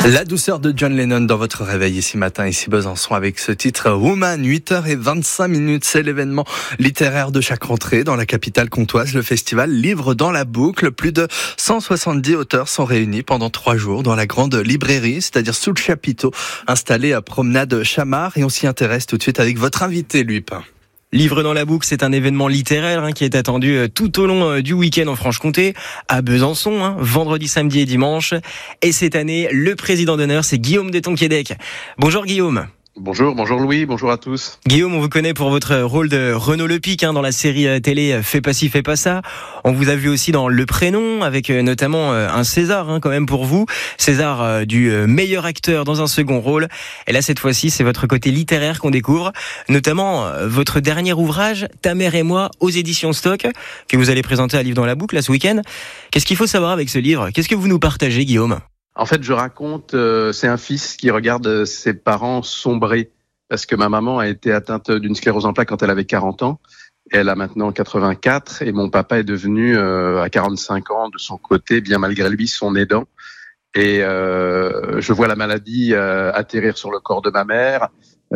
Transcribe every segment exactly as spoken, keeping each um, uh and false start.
La douceur de John Lennon dans votre réveil ici matin, ici Besançon, avec ce titre Woman. Huit heures vingt-cinq minutes, c'est l'événement littéraire de chaque rentrée dans la capitale comtoise, le festival Livre dans la boucle. Plus de cent soixante-dix auteurs sont réunis pendant trois jours dans la grande librairie, c'est-à-dire sous le chapiteau, installé à Promenade Chamard. Et on s'y intéresse tout de suite avec votre invité, Luypin. Livre dans la boucle, c'est un événement littéraire hein, qui est attendu tout au long euh, du week-end en Franche-Comté, à Besançon, hein, vendredi, samedi et dimanche. Et cette année, le président d'honneur, c'est Guillaume de Tonquédec. Bonjour Guillaume. Bonjour, bonjour Louis, bonjour à tous. Guillaume, on vous connaît pour votre rôle de Renaud Lepic hein, dans la série télé Fais pas ci, fais pas ça. On vous a vu aussi dans Le Prénom, avec notamment un César hein, quand même pour vous. César du meilleur acteur dans un second rôle. Et là, cette fois-ci, c'est votre côté littéraire qu'on découvre, notamment votre dernier ouvrage, Ta mère et moi, aux éditions Stock, que vous allez présenter à Livre dans la boucle là, ce week-end. Qu'est-ce qu'il faut savoir avec ce livre ? Qu'est-ce que vous nous partagez, Guillaume ? En fait, je raconte, euh, c'est un fils qui regarde ses parents sombrer parce que ma maman a été atteinte d'une sclérose en plaques quand elle avait quarante ans. Elle a maintenant quatre-vingt-quatre et mon papa est devenu euh, à quarante-cinq ans de son côté, bien malgré lui, son aidant. Et euh, je vois la maladie euh, atterrir sur le corps de ma mère,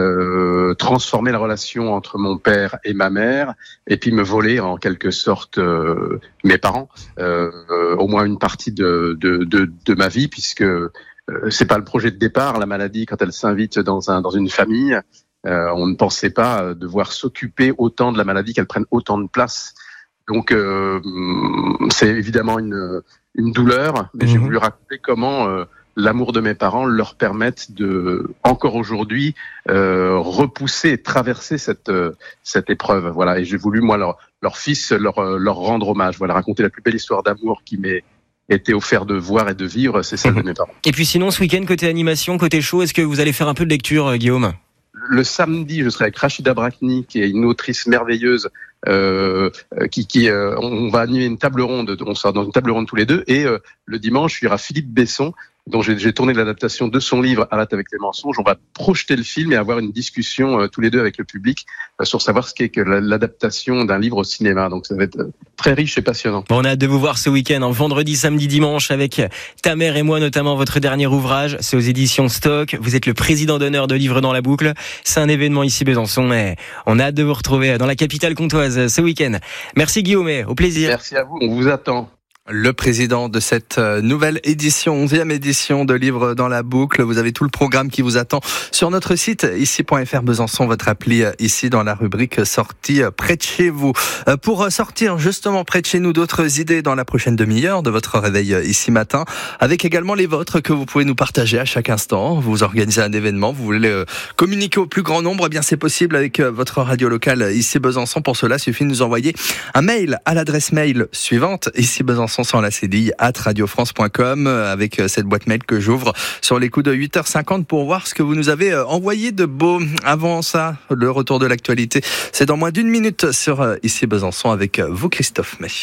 euh, transformer la relation entre mon père et ma mère, et puis me voler en quelque sorte euh, mes parents, euh, euh, au moins une partie de, de, de, de ma vie, puisque euh, c'est pas le projet de départ. La maladie, quand elle s'invite dans un dans une famille, euh, on ne pensait pas devoir s'occuper autant de la maladie, qu'elle prenne autant de place. Donc euh, c'est évidemment une une douleur, mais mmh. j'ai voulu raconter comment euh, l'amour de mes parents leur permettent de, encore aujourd'hui, euh, repousser et traverser cette euh, cette épreuve. Voilà, et j'ai voulu moi leur leur fils leur leur rendre hommage. Voilà, raconter la plus belle histoire d'amour qui m'est été offert de voir et de vivre, c'est celle de mes parents. Et puis sinon, ce week-end, côté animation, côté show, est-ce que vous allez faire un peu de lecture, Guillaume ? Le samedi, je serai avec Rachida Brakni, qui est une autrice merveilleuse, euh, qui, qui euh, on va animer une table ronde, on sera dans une table ronde tous les deux, et euh, le dimanche, il y aura Philippe Besson, dont j'ai, j'ai tourné l'adaptation de son livre Arrête avec les mensonges. On va projeter le film et avoir une discussion euh, tous les deux avec le public euh, sur savoir ce qu'est que l'adaptation d'un livre au cinéma. Donc ça va être euh, très riche et passionnant. Bon, on a hâte de vous voir ce week-end, en vendredi, samedi, dimanche, avec Ta mère et moi, notamment votre dernier ouvrage. C'est aux éditions Stock. Vous êtes le président d'honneur de Livre dans la boucle. C'est un événement ici Besançon et on a hâte de vous retrouver dans la capitale comtoise ce week-end. Merci Guillaume, au plaisir. Merci à vous, on vous attend. Le président de cette nouvelle édition, onzième édition de Livre dans la boucle. Vous avez tout le programme qui vous attend sur notre site ici point f r Besançon, votre appli ici dans la rubrique sortie près de chez vous. Pour sortir justement près de chez nous d'autres idées dans la prochaine demi-heure de votre réveil ici matin, avec également les vôtres que vous pouvez nous partager à chaque instant. Vous organisez un événement, vous voulez communiquer au plus grand nombre, eh bien c'est possible avec votre radio locale ici Besançon. Pour cela, il suffit de nous envoyer un mail à l'adresse mail suivante, ici Besançon sans la cédille, arobase radio france point com, avec cette boîte mail que j'ouvre sur les coups de huit heures cinquante pour voir ce que vous nous avez envoyé de beau. Avant ça, le retour de l'actualité, c'est dans moins d'une minute sur ici Besançon avec vous, Christophe May.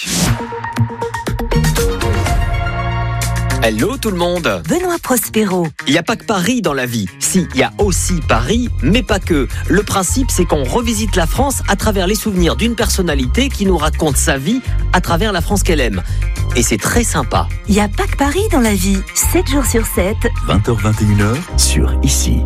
Hello tout le monde. Benoît Prospero. Il n'y a pas que Paris dans la vie. Si, il y a aussi Paris, mais pas que. Le principe, c'est qu'on revisite la France à travers les souvenirs d'une personnalité qui nous raconte sa vie à travers la France qu'elle aime. Et c'est très sympa. Il n'y a pas que Paris dans la vie. sept jours sur sept. vingt heures vingt et une heures sur Ici.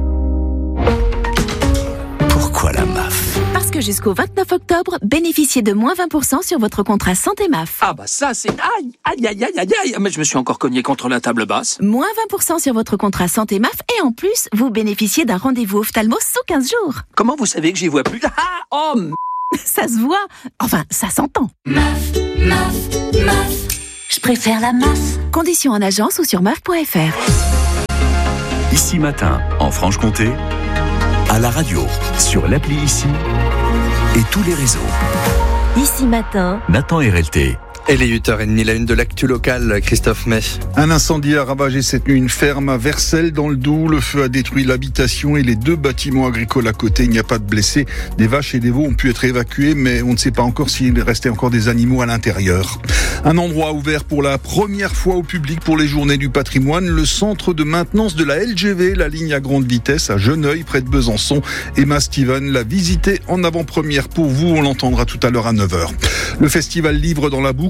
Pourquoi la M A F ? Parce que jusqu'au vingt-neuf octobre, bénéficiez de moins vingt pour cent sur votre contrat Santé M A F. Ah bah ça c'est... Aïe, aïe, aïe, aïe, aïe, aïe. Mais je me suis encore cogné contre la table basse. Moins vingt pour cent sur votre contrat Santé M A F et en plus, vous bénéficiez d'un rendez-vous ophtalmo sous quinze jours. Comment vous savez que j'y vois plus ? Ah, oh, m... Ça se voit. Enfin, ça s'entend. M A F, M A F, M A F. Je préfère la M A F. Conditions en agence ou sur M A F point F R. Ici matin, en Franche-Comté, à la radio, sur l'appli Ici et tous les réseaux. Ici matin, Nathan R L T. Et les huit heures trente, la une de l'actu locale, Christophe May. Un incendie a ravagé cette nuit une ferme à Vercelles dans le Doubs. Le feu a détruit l'habitation et les deux bâtiments agricoles à côté. Il n'y a pas de blessés. Des vaches et des veaux ont pu être évacués, mais on ne sait pas encore s'il restait encore des animaux à l'intérieur. Un endroit ouvert pour la première fois au public pour les journées du patrimoine, le centre de maintenance de la L G V, la ligne à grande vitesse à Geneuil, près de Besançon. Emma Steven l'a visité en avant-première pour vous. On l'entendra tout à l'heure à neuf heures. Le festival Livre dans la boucle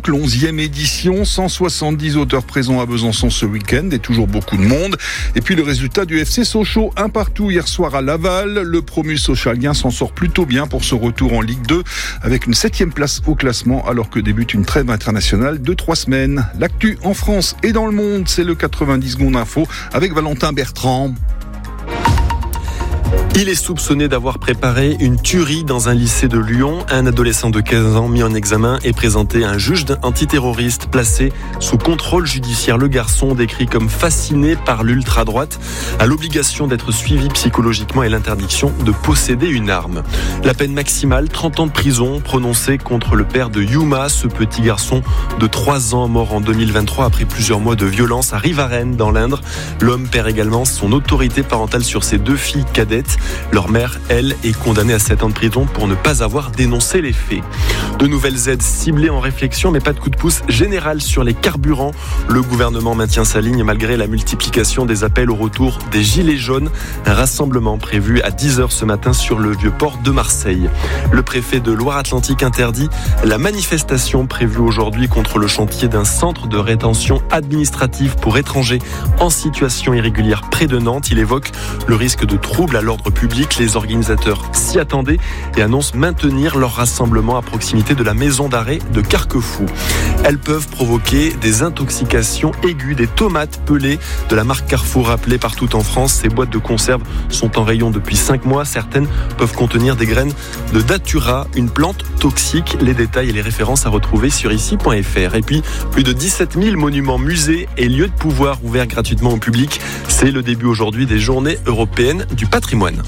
boucle, onzième édition, cent soixante-dix auteurs présents à Besançon ce week-end et toujours beaucoup de monde. Et puis le résultat du F C Sochaux, un partout hier soir à Laval. Le promu sochalien s'en sort plutôt bien pour ce retour en Ligue deux avec une septième place au classement alors que débute une trêve internationale de trois semaines. L'actu en France et dans le monde, c'est le quatre-vingt-dix secondes info avec Valentin Bertrand. Il est soupçonné d'avoir préparé une tuerie dans un lycée de Lyon. Un adolescent de quinze ans mis en examen est présenté à un juge antiterroriste placé sous contrôle judiciaire. Le garçon, décrit comme fasciné par l'ultra-droite, a l'obligation d'être suivi psychologiquement et l'interdiction de posséder une arme. La peine maximale, trente ans de prison, prononcée contre le père de Yuma, ce petit garçon de trois ans mort en deux mille vingt-trois après plusieurs mois de violence à Rivarennes dans l'Indre. L'homme perd également son autorité parentale sur ses deux filles cadettes. Leur mère, elle, est condamnée à sept ans de prison pour ne pas avoir dénoncé les faits. De nouvelles aides ciblées en réflexion, mais pas de coup de pouce général sur les carburants. Le gouvernement maintient sa ligne malgré la multiplication des appels au retour des Gilets jaunes. Un rassemblement prévu à dix heures ce matin sur le vieux port de Marseille. Le préfet de Loire-Atlantique interdit la manifestation prévue aujourd'hui contre le chantier d'un centre de rétention administrative pour étrangers en situation irrégulière près de Nantes. Il évoque le risque de troubles à l'ordre public. Les organisateurs s'y attendaient et annoncent maintenir leur rassemblement à proximité de la maison d'arrêt de Carquefou. Elles peuvent provoquer des intoxications aiguës. Des tomates pelées de la marque Carrefour appelées partout en France. Ces boîtes de conserve sont en rayon depuis cinq mois. Certaines peuvent contenir des graines de datura, une plante toxique. Les détails et les références à retrouver sur ici point f r. Et puis, plus de dix-sept mille monuments, musées et lieux de pouvoir ouverts gratuitement au public. C'est le début aujourd'hui des Journées européennes du patrimoine.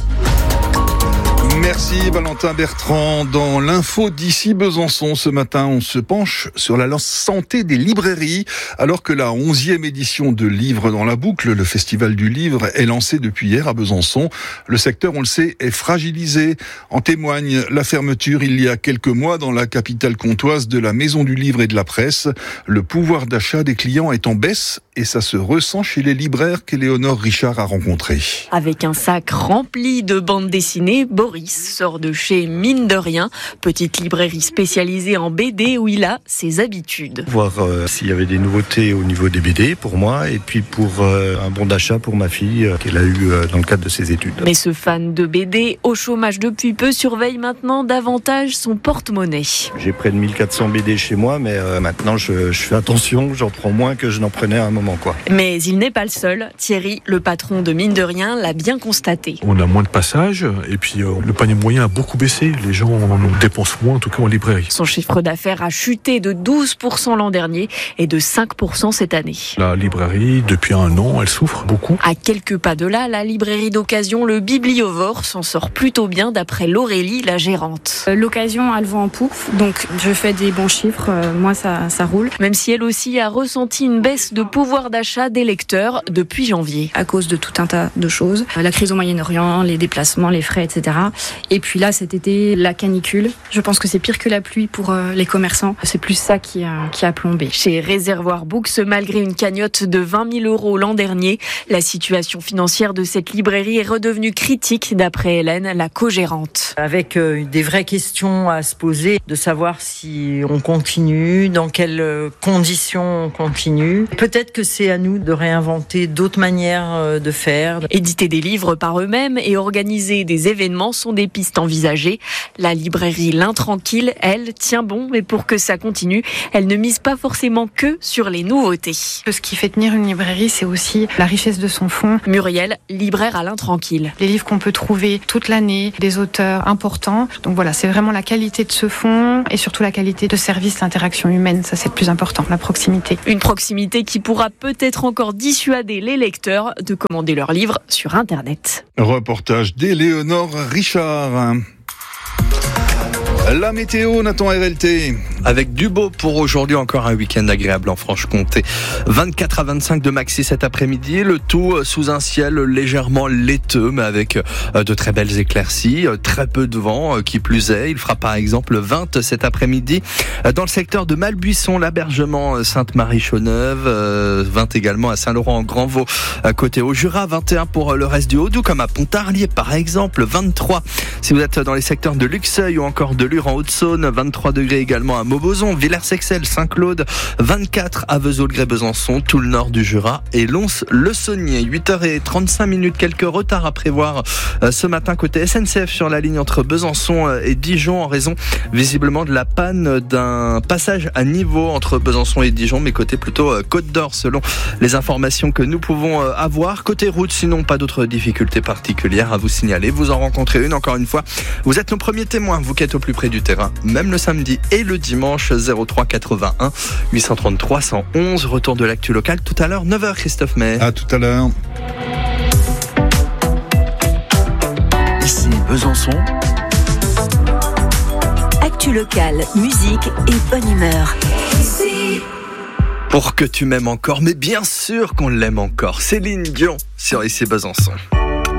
Merci Valentin Bertrand. Dans l'info d'ici Besançon, ce matin, on se penche sur la santé des librairies. Alors que la onzième édition de Livres dans la boucle, le festival du livre, est lancé depuis hier à Besançon. Le secteur, on le sait, est fragilisé. En témoigne la fermeture il y a quelques mois dans la capitale comtoise de la Maison du Livre et de la Presse. Le pouvoir d'achat des clients est en baisse et ça se ressent chez les libraires qu'Éléonore Richard a rencontrés. Avec un sac rempli de bandes dessinées, Boris sort de chez Mine de Rien, petite librairie spécialisée en B D où il a ses habitudes. Voir euh, s'il y avait des nouveautés au niveau des B D pour moi et puis pour euh, un bon d'achat pour ma fille euh, qu'elle a eu euh, dans le cadre de ses études. Mais ce fan de B D, au chômage depuis peu, surveille maintenant davantage son porte-monnaie. J'ai près de mille quatre cents B D chez moi, mais euh, maintenant je, je fais attention, j'en prends moins que je n'en prenais à un moment, quoi. Mais il n'est pas le seul. Thierry, le patron de Mine de Rien, l'a bien constaté. On a moins de passages et puis euh, le panier moyen a beaucoup baissé. Les gens dépensent moins, en tout cas en librairie. Son chiffre d'affaires a chuté de douze pour cent l'an dernier et de cinq pour cent cette année. La librairie, depuis un an, elle souffre beaucoup. À quelques pas de là, la librairie d'occasion, le Bibliovore, s'en sort plutôt bien d'après Laurélie, la gérante. L'occasion a le vent en poupe, donc je fais des bons chiffres, euh, moi ça, ça roule. Même si elle aussi a ressenti une baisse de pouvoir d'achat des lecteurs depuis janvier. À cause de tout un tas de choses, la crise au Moyen-Orient, les déplacements, les frais, et cetera. Et puis là, cet été, la canicule. Je pense que c'est pire que la pluie pour euh, les commerçants. C'est plus ça qui a, qui a plombé. Chez Réservoir Books, malgré une cagnotte de vingt mille euros l'an dernier, la situation financière de cette librairie est redevenue critique, d'après Hélène, la co-gérante. Avec euh, des vraies questions à se poser, de savoir si on continue, dans quelles conditions on continue. Peut-être que c'est à nous de réinventer d'autres manières de faire. Éditer des livres par eux-mêmes et organiser des événements sont des pistes envisagées. La librairie L'Intranquille, elle, tient bon, mais pour que ça continue, elle ne mise pas forcément que sur les nouveautés. Ce qui fait tenir une librairie, c'est aussi la richesse de son fond. Muriel, libraire à L'Intranquille. Les livres qu'on peut trouver toute l'année, des auteurs importants. Donc voilà, c'est vraiment la qualité de ce fond et surtout la qualité de service, l'interaction humaine. Ça, c'est le plus important, la proximité. Une proximité qui pourra peut-être encore dissuader les lecteurs de commander leurs livres sur Internet. Reportage d'Éléonore Richard. La météo, Nathan R L T. Avec du beau pour aujourd'hui, encore un week-end agréable en Franche-Comté. vingt-quatre à vingt-cinq de maxi cet après-midi, le tout sous un ciel légèrement laiteux, mais avec de très belles éclaircies, très peu de vent, qui plus est. Il fera par exemple vingt cet après-midi dans le secteur de Malbuisson, l'Abergement, Sainte-Marie-Chauneuve, vingt également à Saint-Laurent-en-Grandvaux, côté au Jura, vingt et un pour le reste du Haut-Doubs, comme à Pontarlier par exemple, vingt-trois si vous êtes dans les secteurs de Luxeuil ou encore de Lure. Bure en Haute-Saône, vingt-trois degrés également à Mauboson, Villers-Sexel, Saint-Claude, vingt-quatre à Vesoul-Grès-Besançon, tout le nord du Jura et Lons-le-Saunier. huit heures trente-cinq minutes, quelques retards à prévoir ce matin côté S N C F sur la ligne entre Besançon et Dijon en raison visiblement de la panne d'un passage à niveau entre Besançon et Dijon, mais côté plutôt Côte d'Or selon les informations que nous pouvons avoir. Côté route, sinon pas d'autres difficultés particulières à vous signaler. Vous en rencontrez une encore une fois. Vous êtes nos premiers témoins, vous qui êtes au plus près du terrain, même le samedi et le dimanche. Zéro trois quatre-vingt-un huit cent trente-trois cent onze. Retour de l'actu locale tout à l'heure, neuf heures, Christophe May. À tout à l'heure. Ici Besançon. Actu locale, musique et bonne humeur. Pour que tu m'aimes encore, mais bien sûr qu'on l'aime encore. Céline Dion sur Ici Besançon.